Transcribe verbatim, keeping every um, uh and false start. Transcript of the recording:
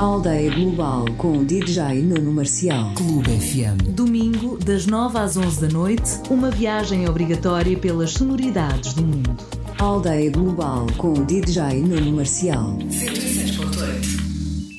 Aldeia Global com o D J Nuno Marcial. Clube F M. Domingo, das nove às onze da noite, uma viagem obrigatória pelas sonoridades do mundo. Aldeia Global com o D J Nuno Marcial.